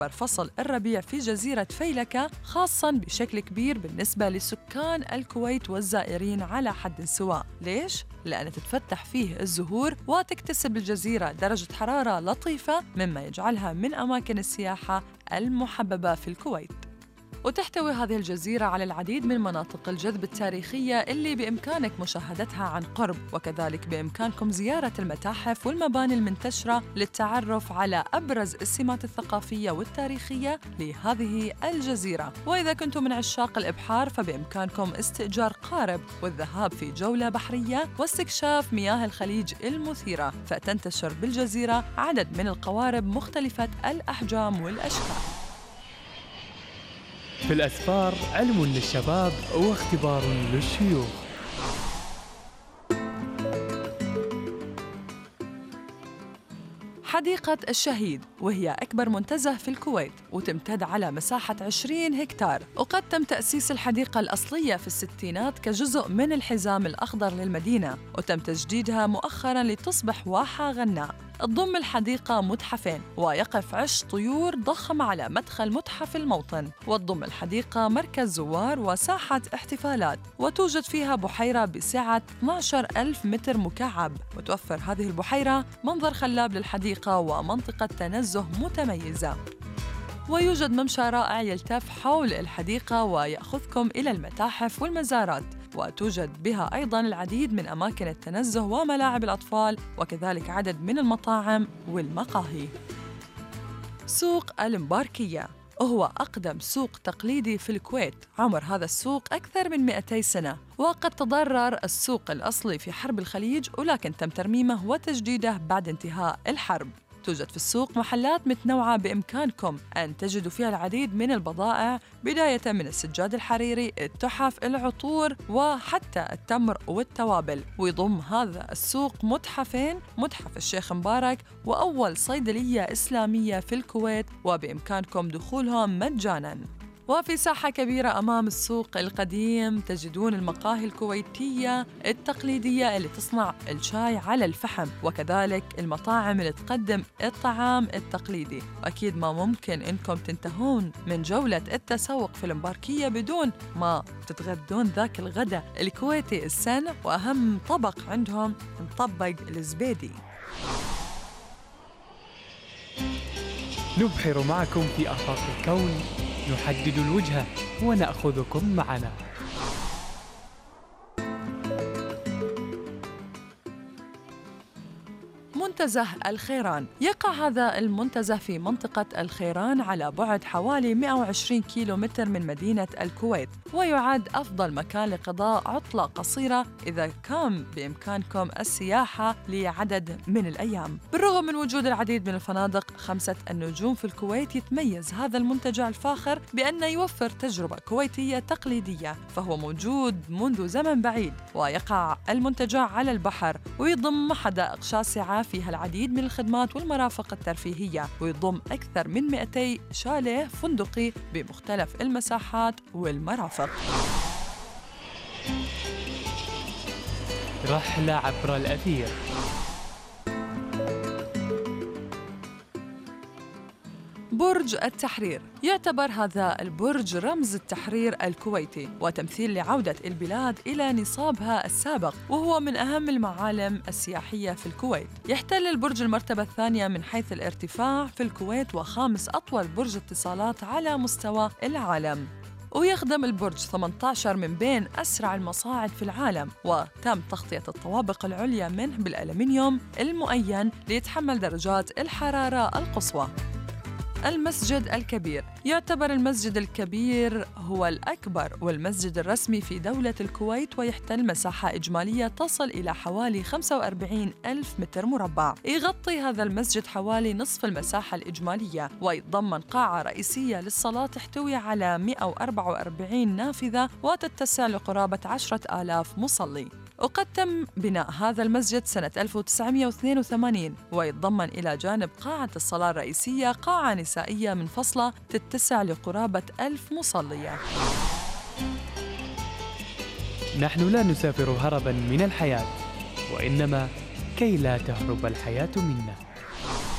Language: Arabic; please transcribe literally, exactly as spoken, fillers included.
فصل الربيع في جزيرة فيلكة خاصاً بشكل كبير بالنسبة لسكان الكويت والزائرين على حد سواء. ليش؟ لأن تتفتح فيه الزهور وتكتسب الجزيرة درجة حرارة لطيفة، مما يجعلها من أماكن السياحة المحببة في الكويت. وتحتوي هذه الجزيرة على العديد من مناطق الجذب التاريخية اللي بإمكانك مشاهدتها عن قرب، وكذلك بإمكانكم زيارة المتاحف والمباني المنتشرة للتعرف على أبرز السمات الثقافية والتاريخية لهذه الجزيرة. وإذا كنتم من عشاق الإبحار فبإمكانكم استئجار قارب والذهاب في جولة بحرية واستكشاف مياه الخليج المثيرة، فتنتشر بالجزيرة عدد من القوارب مختلفة الأحجام والأشكال. في الأسفار علم للشباب واختبار للشيوخ. حديقة الشهيد وهي أكبر منتزه في الكويت وتمتد على مساحة عشرين هكتار، وقد تم تأسيس الحديقة الأصلية في الستينات كجزء من الحزام الأخضر للمدينة، وتم تجديدها مؤخراً لتصبح واحة غناء. تضم الحديقة متحفين ويقف عش طيور ضخم على مدخل متحف الموطن، وتضم الحديقة مركز زوار وساحة احتفالات، وتوجد فيها بحيرة بسعة اثني عشر ألف متر مكعب، وتوفر هذه البحيرة منظر خلاب للحديقة ومنطقة تنزه متميزة. ويوجد ممشى رائع يلتف حول الحديقة ويأخذكم إلى المتاحف والمزارات، وتوجد بها أيضاً العديد من أماكن التنزه وملاعب الأطفال، وكذلك عدد من المطاعم والمقاهي. سوق المباركية وهو أقدم سوق تقليدي في الكويت. عمر هذا السوق أكثر من مئتي سنة، وقد تضرر السوق الأصلي في حرب الخليج، ولكن تم ترميمه وتجديده بعد انتهاء الحرب. توجد في السوق محلات متنوعة بإمكانكم أن تجدوا فيها العديد من البضائع، بداية من السجاد الحريري، التحف، العطور، وحتى التمر والتوابل. ويضم هذا السوق متحفين، متحف الشيخ مبارك وأول صيدلية إسلامية في الكويت، وبإمكانكم دخولهم مجاناً. وفي ساحة كبيرة أمام السوق القديم تجدون المقاهي الكويتية التقليدية اللي تصنع الشاي على الفحم، وكذلك المطاعم اللي تقدم الطعام التقليدي. وأكيد ما ممكن إنكم تنتهون من جولة التسوق في المباركية بدون ما تتغدون ذاك الغداء الكويتي السن، وأهم طبق عندهم مطبق الزبيدي. نبحر معكم في آفاق الكون، نحدد الوجهة ونأخذكم معنا. منتزه الخيران. يقع هذا المنتزه في منطقة الخيران على بعد حوالي مئة وعشرين كيلو متر من مدينة الكويت، ويعد أفضل مكان لقضاء عطلة قصيرة إذا كان بإمكانكم السياحة لعدد من الأيام. بالرغم من وجود العديد من الفنادق خمسة النجوم في الكويت، يتميز هذا المنتجع الفاخر بأنه يوفر تجربة كويتية تقليدية، فهو موجود منذ زمن بعيد، ويقع المنتجع على البحر، ويضم حدائق شاسعة فيها العديد من الخدمات والمرافق الترفيهية، ويضم أكثر من مئتي شاليه فندقي بمختلف المساحات والمرافق. رحلة عبر الأثير. برج التحرير. يعتبر هذا البرج رمز التحرير الكويتي وتمثيل لعودة البلاد إلى نصابها السابق، وهو من أهم المعالم السياحية في الكويت. يحتل البرج المرتبة الثانية من حيث الارتفاع في الكويت، وخامس أطول برج اتصالات على مستوى العالم. ويخدم البرج ثمانية عشر من بين أسرع المصاعد في العالم، وتم تغطية الطوابق العليا منه بالألمنيوم المؤين ليتحمل درجات الحرارة القصوى. المسجد الكبير. يعتبر المسجد الكبير هو الأكبر والمسجد الرسمي في دولة الكويت، ويحتل مساحة إجمالية تصل إلى حوالي خمسة وأربعين ألف متر مربع. يغطي هذا المسجد حوالي نصف المساحة الإجمالية، ويتضمن قاعة رئيسية للصلاة تحتوي على مئة وأربعة وأربعين نافذة وتتسع لقرابة عشرة آلاف مصلي. وقد تم بناء هذا المسجد سنة ألف وتسعمئة واثنين وثمانين، ويتضمن إلى جانب قاعة الصلاة الرئيسية قاعة نسائية منفصلة تتسع لقرابة ألف مصلية. نحن لا نسافر هرباً من الحياة، وإنما كي لا تهرب الحياة منا.